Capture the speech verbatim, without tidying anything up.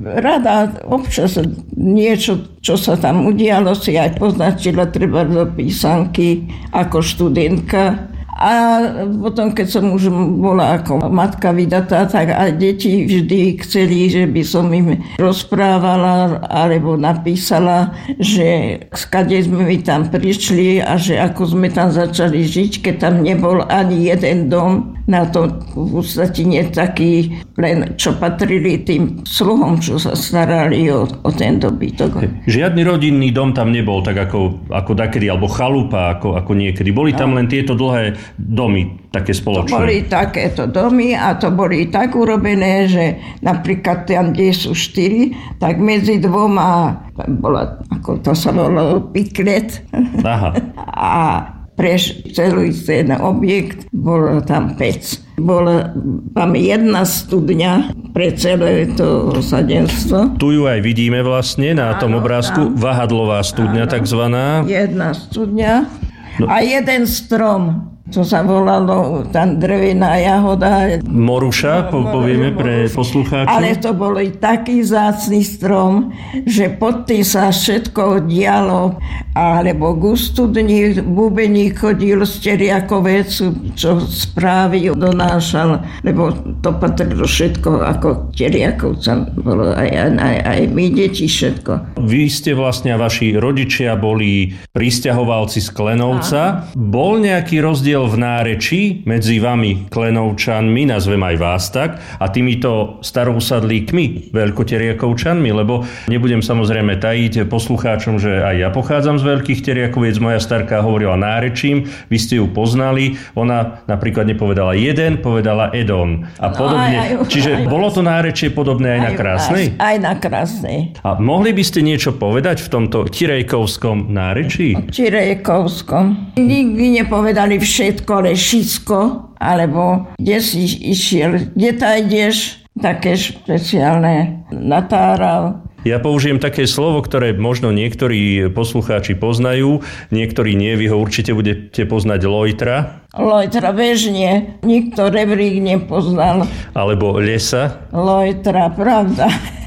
rada občas niečo, čo sa tam udialo, si aj poznačila treba do písanky ako študentka. A potom, keď som už bola ako matka vydatá, tak aj deti vždy chceli, že by som im rozprávala alebo napísala, že skade sme mi tam prišli a že ako sme tam začali žiť, keď tam nebol ani jeden dom. Na to v podstate nie taký, len čo patrili tým sluhom, čo sa starali o, o ten dobytok. Žiadny rodinný dom tam nebol, tak ako, ako dakedy, alebo chalupa, ako, ako niekedy. Boli tam len tieto dlhé domy, také spoločné. To boli takéto domy a to boli tak urobené, že napríklad tam, kde sú štyri, tak medzi dvoma bola, ako to sa volalo, piklet. Aha. A pre celý ten objekt bol tam pec. Bola tam jedna studňa pre celé to osadenstvo. Tu ju aj vidíme vlastne na tom áno, obrázku. Tam. Vahadlová studňa áno, takzvaná. Jedna studňa no. A jeden strom. To sa volalo tam drevená jahoda. Moruša, po, povieme pre poslucháčov. Ale to bol i taký vzácny strom, že pod tým sa všetko dialo. Alebo k studni bubeník chodil z Teriakovec, čo správy donášal, lebo to patrilo všetko ako Teriakovcam. Bolo aj, aj, aj my deti všetko. Vy ste vlastne, vaši rodičia boli prisťahovalci z Klenovca. Aha. Bol nejaký rozdiel v nárečí medzi vami Klenovčanmi, nazvem aj vás tak, a týmito starousadlíkmi, veľkoteriakovčanmi, lebo nebudem samozrejme tajiť poslucháčom, že aj ja pochádzam z Veľkých Teriakoviec, moja starka hovorila nárečím, vy ste ju poznali, ona napríklad nepovedala jeden, povedala Edon a podobne. Aj, aj, Čiže aj, bolo to nárečie podobné aj, aj na Krásnej? Aj na Krásnej. A mohli by ste niečo povedať v tomto Čirejkovskom nárečí? Čirejkovskom. Nikdy nepovedali všetko, ale všetko, alebo kde si išiel, kde ta ideš, také špeciálne natáral. Ja použijem také slovo, ktoré možno niektorí poslucháči poznajú, niektorí nie, vy ho určite budete poznať, lojtra. Lojtra bežne, nikto rebrík nepoznal. Alebo lesa. Lojtra, pravda.